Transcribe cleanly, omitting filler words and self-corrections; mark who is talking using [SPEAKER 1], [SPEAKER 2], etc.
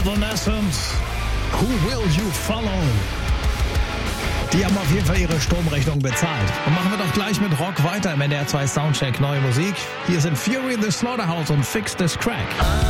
[SPEAKER 1] Evanescence, Who Will You Follow? Die haben auf jeden Fall ihre Stromrechnung bezahlt. Und machen wir doch gleich mit Rock weiter im NDR 2 Soundcheck. Neue Musik. Hier sind Fury in the Slaughterhouse und Fix This Crack.